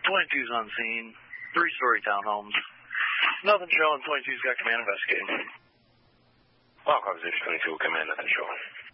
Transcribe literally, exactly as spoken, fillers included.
twenty-two's on scene. Three-story townhomes. Nothing showing. twenty-two's got command investigating. Lock officer twenty-two, command, nothing showing.